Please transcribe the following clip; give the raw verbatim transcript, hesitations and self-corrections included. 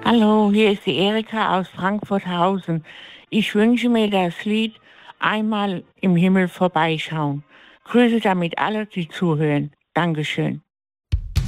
Hallo, hier ist die Erika aus Frankfurthausen. Ich wünsche mir das Lied „Einmal im Himmel vorbeischauen“. Grüße damit alle, die zuhören. Dankeschön.